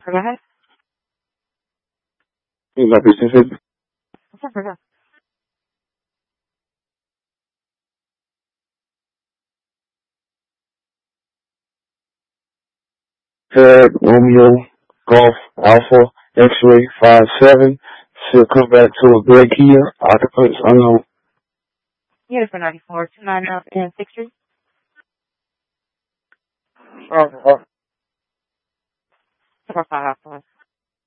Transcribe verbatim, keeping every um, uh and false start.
Go ahead. You might be specific. What's up, Virgo? Ted, Romeo, Golf, Alpha, X-Ray, five seven. Should come back to a black Kia. Occupants unknown. Yeah, for ninety-four, two nine up and six three. Oh, oh. Four five, four.